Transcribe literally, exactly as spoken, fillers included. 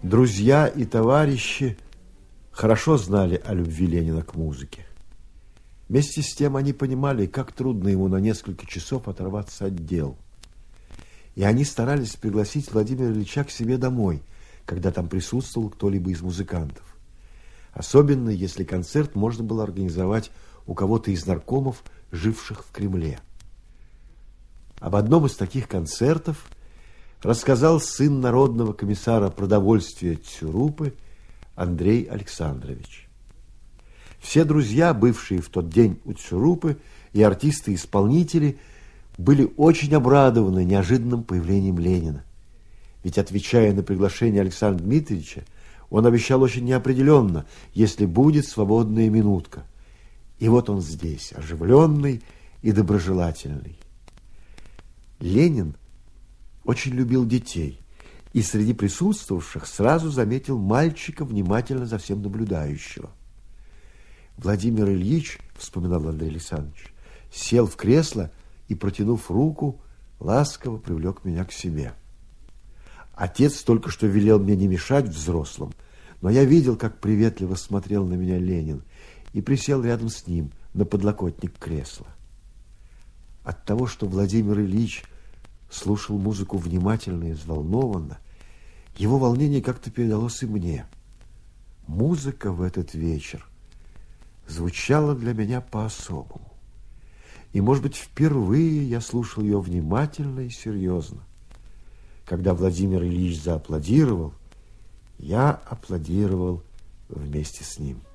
Друзья и товарищи хорошо знали о любви Ленина к музыке. Вместе с тем они понимали, как трудно ему на несколько часов оторваться от дел. И они старались пригласить Владимира Ильича к себе домой, когда там присутствовал кто-либо из музыкантов. Особенно, если концерт можно было организовать у кого-то из наркомов, живших в Кремле. Об одном из таких концертов рассказал сын народного комиссара продовольствия Цюрупы Андрей Александрович. Все друзья, бывшие в тот день у Цюрупы, и артисты-исполнители были очень обрадованы неожиданным появлением Ленина. Ведь, отвечая на приглашение Александра Дмитриевича, он обещал очень неопределенно, если будет свободная минутка. И вот он здесь, оживленный и доброжелательный. Ленин очень любил детей, и среди присутствовавших сразу заметил мальчика, внимательно за всем наблюдающего. Владимир Ильич, вспоминал Андрей Александрович, сел в кресло и, протянув руку, ласково привлек меня к себе. Отец только что велел мне не мешать взрослым, но я видел, как приветливо смотрел на меня Ленин, и присел рядом с ним на подлокотник кресла. От того, что Владимир Ильич слушал музыку внимательно и взволнованно, его волнение как-то передалось и мне. Музыка в этот вечер звучала для меня по-особому. И, может быть, впервые я слушал ее внимательно и серьезно. Когда Владимир Ильич зааплодировал, я аплодировал вместе с ним.